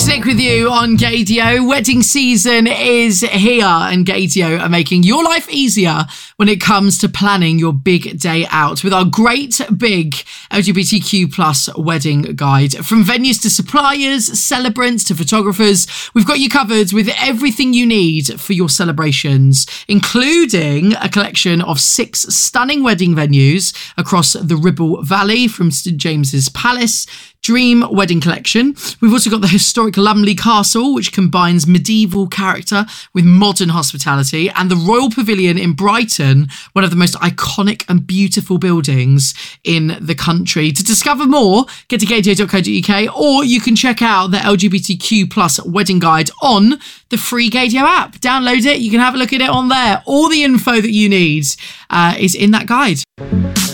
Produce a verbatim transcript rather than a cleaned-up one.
Nick with you on Gaydio. Wedding season is here and Gaydio are making your life easier when it comes to planning your big day out with our great big L G B T Q plus wedding guide. From venues to suppliers, celebrants to photographers, we've got you covered with everything you need for your celebrations, including a collection of six stunning wedding venues across the Ribble Valley, from St James's Palace Dream Wedding Collection. We've also got the historic Lumley Castle, which combines medieval character with modern hospitality, and the Royal Pavilion in Brighton, one of the most iconic and beautiful buildings in the country. To discover more, get to gaydio dot co dot uk, or you can check out the L G B T Q plus wedding guide on the free Gaydio app. Download it, you can have a look at it on there. All the info that you need uh, is in that guide.